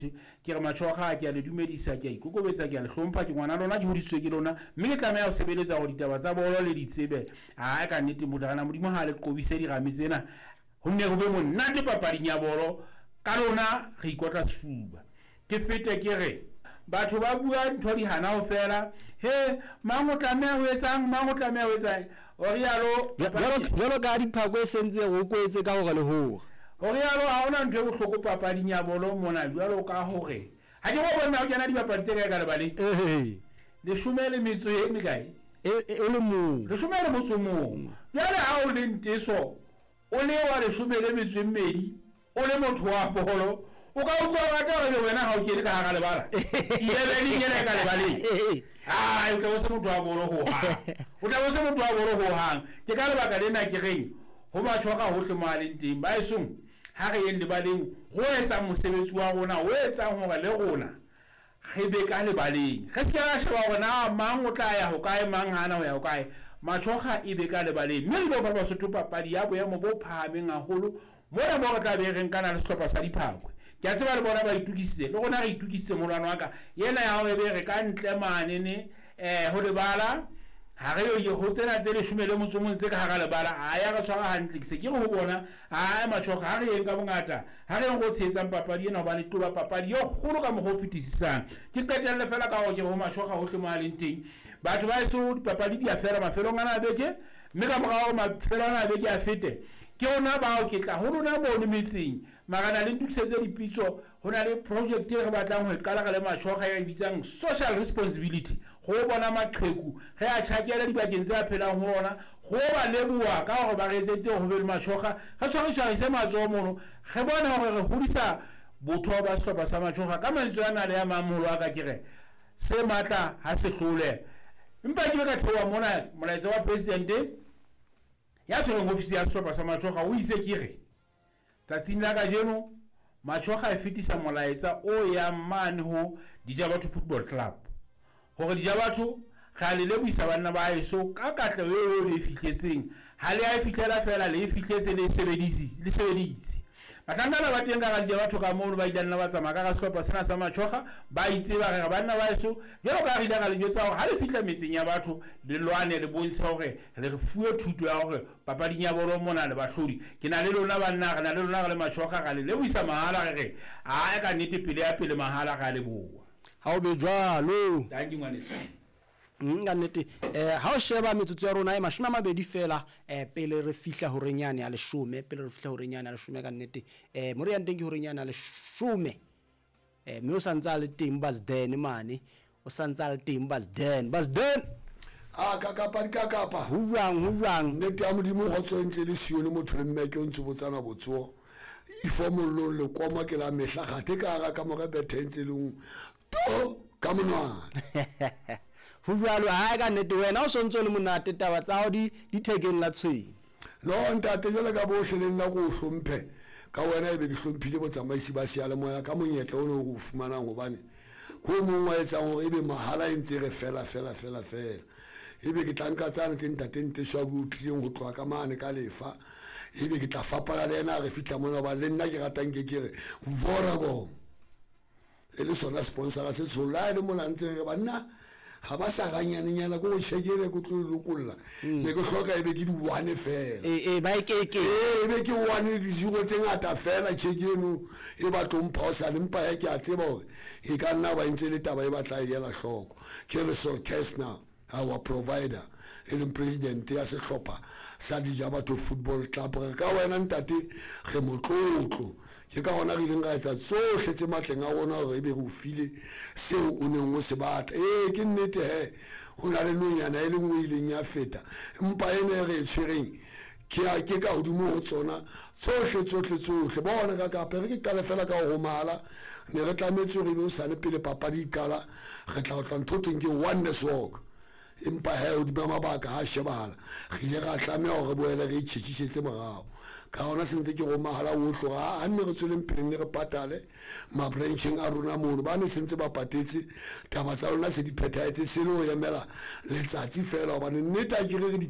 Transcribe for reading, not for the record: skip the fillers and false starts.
ke re Matjhoga ke a le dumedisa ke a ikokobetsa ke a le hlompha ke ngwana lona ke hodisitswe ke lona mme ke tlameha ho sebeletsa go ditaba tsa bolo le ditsebe ka nnete modana modimo ha le qobise dirame tsena ho nne go be monate papading ya bolo ka lona re ikotla sefuba ke fete ke re batho ba bua ntho di hana ho fela he mango tlameha ho etsang o rialo jalo ka diphako e sentse go kwetse ka hore le ho o rialo ha ona ntho e bohloko papading ya bolo mona jwalo ka hore ha ke go bona ho kena dipapadi tse ka lebale le shumele metso e mekae e le mo le shumele motso mo jwale ha o le nteso o le wa le shumele metso e mmedi o le motho wa bolo o ka utlwa rata re wena ha o kene ka hara lebala ile le kene ka lebaleng o ka se motho wa bolo ho ha o tla se motho wa bolo ho hang ke ka lebaka lena ke reng ho Matjhoga ho hle maleng teng ba esong ha re yeng lebaleng go etsa mosebetsi wa rona o etsa hore le rona re be ka lebaleng re se ra sheba rona mang o tla ya ho kae mang hana ho ya ho kae Matjhoga e be ka lebaleng mme le fa ba se topapadi ya boemo bo phahameng haholo mona mo re tla be re nkana le sehlopha sa diphakwe ke a tseba le bona ba itukisitse le rona re itukisitse molwana wa ka yena ya hore be re ka ntle manene ho lebala ha re yo ho tsena tse le shumele motso montse ka hara lebala ya re tshwara hantle ke se ke go bona Matjhoga ha re eng ka bongata ha re go tshetsa papadi ena ba le tloba papadi yo kgolo ka mo go fetisisang ke qetelle fela ka go ke ho Matjhoga ho hle maleng teng batho ba eso papadi di a fela mafelong ana beke mme ka morao mafelo ana beke a fete ke ona ba o ke tla ho lona mo le metseng magana le ntukisetse dipitso hona le project e re batlang ho qala ka le Matjhoga ya bitsang social responsibility go bona maqheku ge a tshakela dibakeng tse a phelang ho ona go ba leboa ka hore ba retsetse ho be le Matjhoga ga tshware se matso mono ge bona hore re hodisa botho ba sehlopha sa Matjhoga ka mantswe ana le ya mamolo aka ke re se matla ha se hlole empa ke ka thewa mona molaetsa wa president ya tshwereng ofisi ya sehlopha sa Matjhoga o itse ke re tsatsing la ka jeno Matjhoga e fetisa molaetsa o ya mane ho Dijabatho Football Club hore Dijabatho ga le buisa bana ba eso ka katla yo le fihletseng ha le a fihlela fela le fihletse le sebeditse batlangana ba teng ka Dijabatho ka moo ba idana ba tsamaya ka sehlopha sena sa Matjhoga ba itse ba re bana ba eso jalo ka rile ga le jwetsa hore ha le fihla metseng ya batho le lwane le bontsha hore le re fuwe thuto ya hore papading ya bolo mona le bahlodi ke na le lona banna re na le lona le Matjhoga ga le buisa mahala re ka nnete pele ya pele mahala ga le boa ha o be jwalo danki ngwaneso nga nnete ha o sheba metsotso ya rona e 20 fela pele re fihla ho renyane ya 10 pele re fihla ho renyane ya 10 ka nnete mo re yang teng ke ho renyane ya 10 mme o santsa le teng Basden mane o santsa le teng Basden kakapa hurang nnete ya modimo go tswentse le sio le motho le mmeke o ntse botsana botso ifomollo le koma ke la mehla gate ka mo re betentse leng to ka monwana ho jwalo ha ka nnete wena o sontso le monate taba tsa ho di thekeng la tshweng lo ntate jela ka bohle le nna go hlomphe ka wena e be ke hlomphile botsamaisi ba siya le moya ka monyetla o no go fumana ngobane go mongwe etsa hore ebe mahala e ntse re fela ebe ke tlanka tsana tse ntatente shwa go tlileng go tloa ka mane ka lefa ebe ke tla fapala le ena re fitla mona ba le nna ke ratang ke re Vodacom e le sona sponsor se sola le mona ntse re banna ha ba sa ganyanenyana go tshekele go tlo lokolla le go hloka ebe ke di one fela ba ikeke ebe ke one di zero tse ngata fela tshekeno e ba tlompha o sa le mpa ya ke a tseba hore e ka nna ba ntse le taba e batla yela hloko ke re Sol Kesna our provider el president ya sehlopha sa Dijabatho Football Club ka wena ntate ge motlotlo ke ka hona re ileng ga etsa tsohle tse matleng a rona hore ebe re o file seo o neng o se batla ke nnete o na le nonyana e lengwe ileng ya feta empa ene re tshwereng ke ka hodimo ho tsona tsohle bona ka kape re ke qale fela ka go mala ne re tlametse re be o sane pele papadi ikala re tla tla nthoteng ke oneness walk empa o di mabaka ha shebala re ile ra tlameha hore boele re itshitshetse morao ka hona sentse ke go mahala o tloga a nne re tsweleng pele ne re patale ma branching a rona mono ba ne sentse ba patetse taba tsa lona se di phethahetse se le ho emela letsatsi fela hobane nnete a ke re di